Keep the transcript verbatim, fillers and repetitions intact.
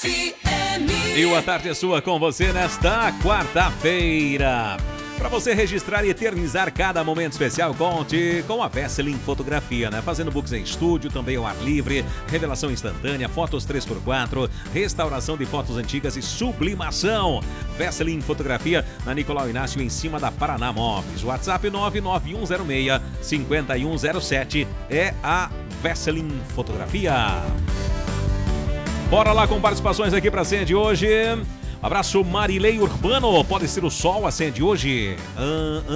F M. E o A Tarde é Sua com você nesta quarta-feira. Para você registrar e eternizar cada momento especial, conte com a Vesseling Fotografia, né? Fazendo books em estúdio, também ao ar livre, revelação instantânea, fotos três por quatro, restauração de fotos antigas e sublimação. Vesseling Fotografia, na Nicolau Inácio, em cima da Paraná Móveis. WhatsApp nove nove um zero seis, cinco um zero sete é a Vesseling Fotografia. Bora lá com participações aqui para a senha de hoje. Abraço Marilei Urbano, pode ser o sol, acende hoje. Ah, ah.